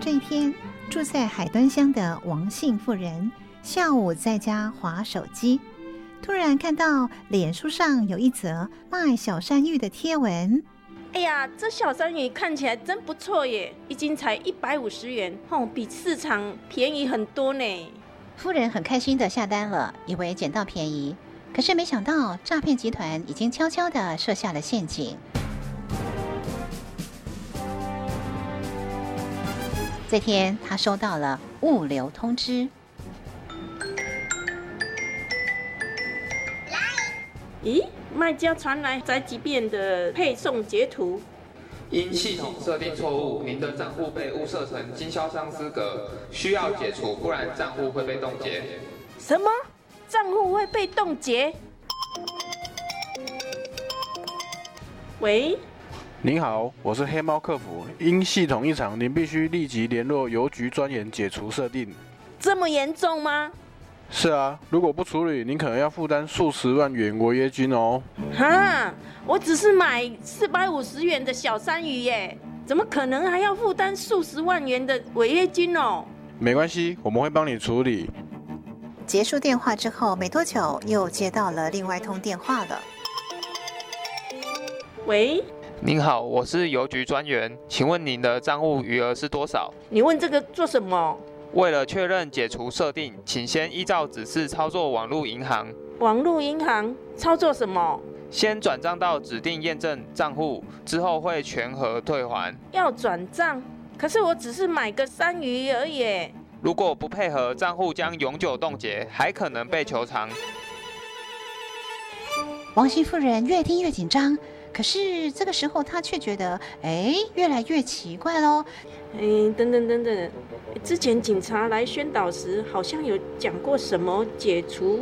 这一天，住在海端乡的王姓妇人下午在家滑手机，突然看到脸书上有一则卖小山芋的贴文。 哎呀，这小山芋看起来真不错耶，一斤才150元，比市场便宜很多呢。 夫人很开心的下单了，以为捡到便宜，可是没想到诈骗集团已经悄悄地设下了陷阱。这天，他收到了物流通知。 咦，卖家传来宅急便的配送截图。 因系统设定错误，您的账户被误设成经销商资格，需要解除，不然账户会被冻结。 什么？账户会被冻结？喂？ 您好，我是黑猫客服。因系统异常，您必须立即联络邮局专员解除设定。 这么严重吗？ 是啊，如果不处理，您可能要负担数十万元违约金哦。 哈，我只是买450元的小山芋耶，怎么可能还要负担数十万元的违约金哦？ 没关系，我们会帮你处理。 结束电话之后，没多久又接到了另外一通电话了。 喂？ 您好，我是邮局专员，请问您的账户余额是多少？ 你问这个做什么？ 为了确认解除设定，请先依照指示操作网络银行。 网络银行操作什么？ 先转账到指定验证账户，之后会全额退还。 要转账？可是我只是买个山芋而已。 如果不配合，账户将永久冻结，还可能被求偿。 王姓妇人越听越紧张，可是这个时候她却觉得，越来越奇怪咯。 等等，之前警察来宣导时，好像有讲过什么解除